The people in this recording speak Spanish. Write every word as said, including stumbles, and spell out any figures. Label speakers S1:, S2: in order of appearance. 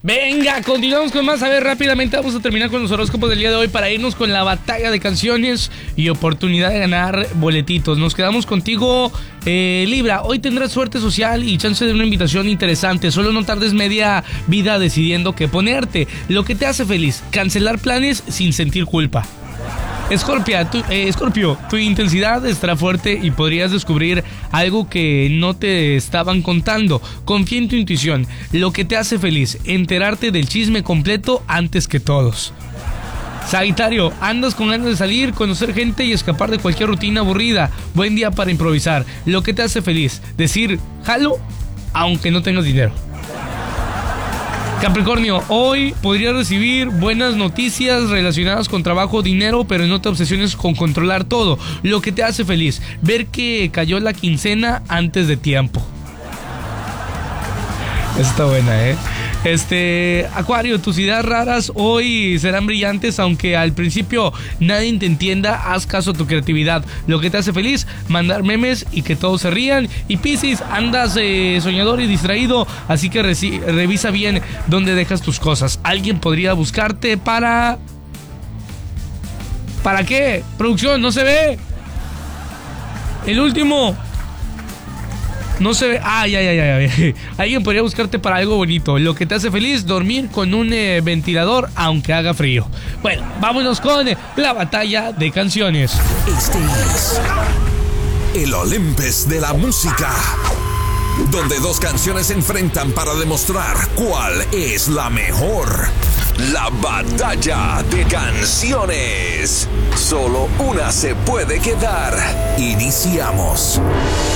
S1: Venga, continuamos con más. A ver, rápidamente vamos a terminar con los horóscopos del día de hoy para irnos con la batalla de canciones y oportunidad de ganar boletitos. Nos quedamos contigo, eh, Libra. Hoy tendrás suerte social y chance de una invitación interesante. Solo no tardes media vida decidiendo qué ponerte. Lo que te hace feliz, cancelar planes sin sentir culpa. Escorpio, tu, eh, Escorpio, tu intensidad estará fuerte y podrías descubrir algo que no te estaban contando. Confía en tu intuición, lo que te hace feliz, enterarte del chisme completo antes que todos. Sagitario, andas con ganas de salir, conocer gente y escapar de cualquier rutina aburrida. Buen día para improvisar, lo que te hace feliz, decir jalo aunque no tengas dinero. Capricornio, hoy podrías recibir buenas noticias relacionadas con trabajo o dinero, pero no te obsesiones con controlar todo. Lo que te hace feliz, ver que cayó la quincena antes de tiempo. Está buena, ¿eh? Este, Acuario, tus ideas raras hoy serán brillantes, aunque al principio nadie te entienda, haz caso a tu creatividad. Lo que te hace feliz, mandar memes y que todos se rían. Y Piscis, andas eh, soñador y distraído, así que reci- revisa bien dónde dejas tus cosas. Alguien podría buscarte para... ¿Para qué? Producción, no se ve. El último... No se ve. Ah, ya, ya, ya, ya. Alguien podría buscarte para algo bonito. Lo que te hace feliz, dormir con un eh, ventilador aunque haga frío. Bueno, vámonos con eh, la batalla de canciones.
S2: Este es el Olympus de la música, donde dos canciones se enfrentan para demostrar cuál es la mejor. La batalla de canciones. Solo una se puede quedar. Iniciamos.